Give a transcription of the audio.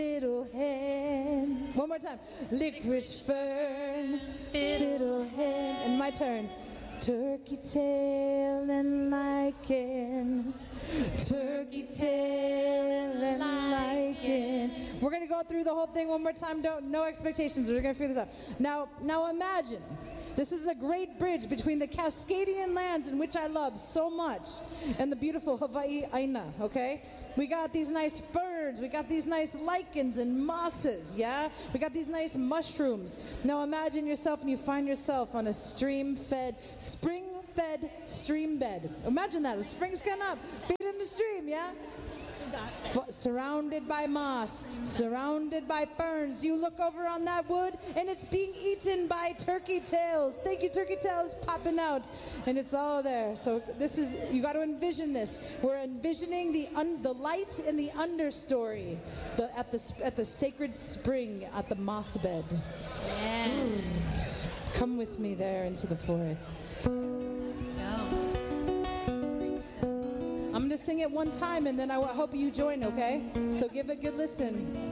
Fiddlehead. One more time. Licorice fern, fiddlehead. And my turn. Turkey tail and lichen. Turkey tail and lichen. We're going to go through the whole thing one more time. No expectations. We're going to figure this out. Now imagine. This is a great bridge between the Cascadian lands in which I love so much and the beautiful Hawaii Aina, okay? We got these nice ferns, we got these nice lichens and mosses, yeah? We got these nice mushrooms. Now imagine yourself and you find yourself on a spring-fed stream bed. Imagine that, the spring's coming up, feed in the stream, yeah? Surrounded by moss, surrounded by ferns. You look over on that wood and it's being eaten by turkey tails. Thank you, turkey tails, popping out, and it's all there. So this is, you got to envision this. We're envisioning the light in the understory, at the sacred spring at the moss bed. Yeah. Come with me there into the forest. I'm going to sing it one time and then I hope you join, okay? So give a good listen.